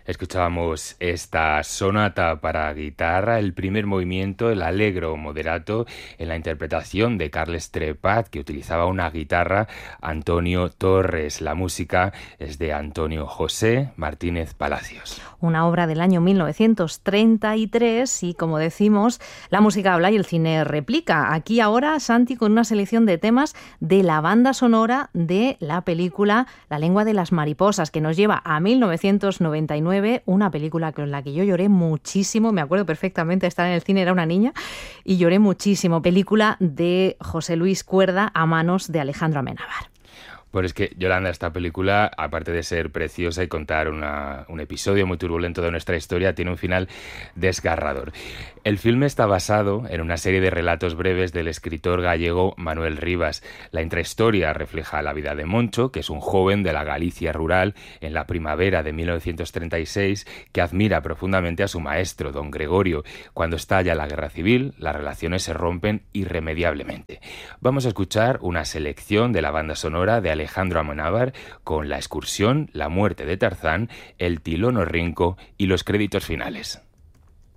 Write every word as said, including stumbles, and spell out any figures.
Escuchábamos esta sonata para guitarra, el primer movimiento, el allegro moderato, en la interpretación de Carles Trepat, que utilizaba una guitarra, Antonio Torres. La música es de Antonio José Martínez Palacios. Una obra del año mil novecientos treinta y tres y, como decimos, la música habla y el cine replica. Aquí ahora, Santi, con una selección de temas de la banda sonora de la película La lengua de las mariposas, que nos lleva a mil novecientos noventa y nueve, una película con la que yo lloré muchísimo, me acuerdo perfectamente de estar en el cine, era una niña, y lloré muchísimo. Película de José Luis Cuerda a manos de Alejandro Amenábar. Pues es que, Yolanda, esta película, aparte de ser preciosa y contar una, un episodio muy turbulento de nuestra historia, tiene un final desgarrador. El filme está basado en una serie de relatos breves del escritor gallego Manuel Rivas. La intrahistoria refleja la vida de Moncho, que es un joven de la Galicia rural en la primavera de mil novecientos treinta y seis, que admira profundamente a su maestro, don Gregorio. Cuando estalla la guerra civil, las relaciones se rompen irremediablemente. Vamos a escuchar una selección de la banda sonora de Alejandro Amenábar con La excursión, La muerte de Tarzán, El tilón orrinco y los créditos finales.